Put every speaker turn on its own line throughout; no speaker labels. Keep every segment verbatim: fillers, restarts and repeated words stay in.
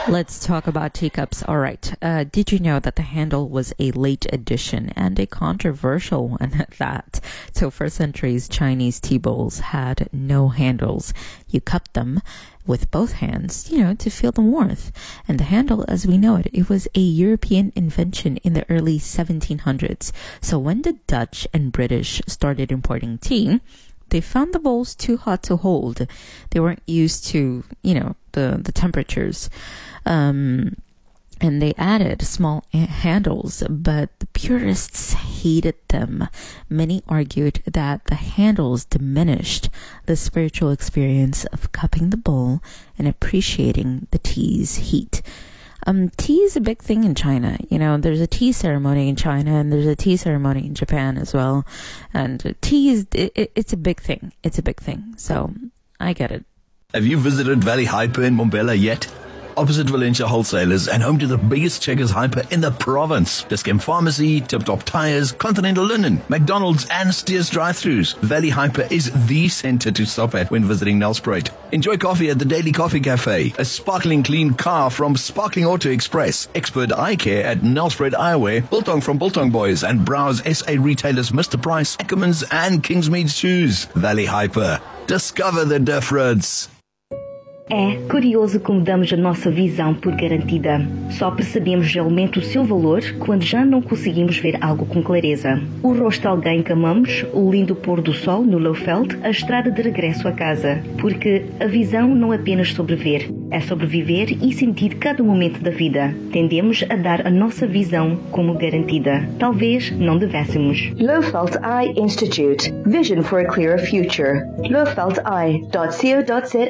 Let's talk about teacups. All right. Uh, did you know that the handle was a late addition and a controversial one at that? So for centuries, Chinese tea bowls had no handles. You cupped them with both hands, you know, to feel the warmth. And the handle, as we know it, it was a European invention in the early seventeen hundreds. So when the Dutch and British started importing tea, they found the bowls too hot to hold. They weren't used to, you know, the, the temperatures. Um, and they added small handles, but the purists hated them. Many argued that the handles diminished the spiritual experience of cupping the bowl and appreciating the tea's heat. Um, tea is a big thing in China. You know, there's a tea ceremony in China and there's a tea ceremony in Japan as well. And tea is, it, it's a big thing. It's a big thing. So I get it.
Have you visited Valley Hyper in Mbombela yet? Opposite Valencia Wholesalers and home to the biggest Checkers Hyper in the province. Discount Pharmacy, Tip Top Tires, Continental Linen, McDonald's and Steers drive-thrus. Valley Hyper is the center to stop at when visiting Nelspruit. Enjoy coffee at the Daily Coffee Cafe, a sparkling clean car from Sparkling Auto Express, expert eye care at Nelspruit Eyewear, Biltong from Biltong Boys, and browse S A retailers Mister Price, Ackermans and Kingsmead Shoes. Valley Hyper. Discover the difference.
É curioso como damos a nossa visão por garantida. Só percebemos realmente o seu valor quando já não conseguimos ver algo com clareza. O rosto de alguém que amamos, o lindo pôr do sol no Lowveld, a estrada de regresso a casa. Porque a visão não é apenas sobreviver, é sobreviver e sentir cada momento da vida. Tendemos a dar a nossa visão como garantida. Talvez não devêssemos.
Lowveld Eye Institute. Vision for a clearer future. lowveld eye dot co dot za.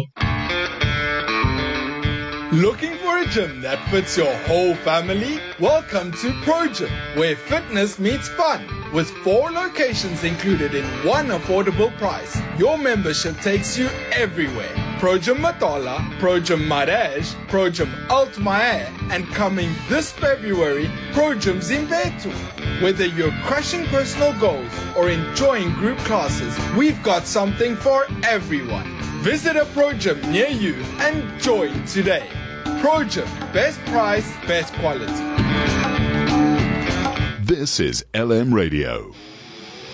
Looking for a gym that fits your whole family? Welcome to ProGym, where fitness meets fun. With four locations included in one affordable price, your membership takes you everywhere. ProGym Matola, ProGym Maraj, ProGym Altmaier, and coming this February, ProGym Zimbetu. Whether you're crushing personal goals or enjoying group classes, we've got something for everyone. Visit a ProGym near you and join today. ProGym, best price, best quality.
This is L M Radio.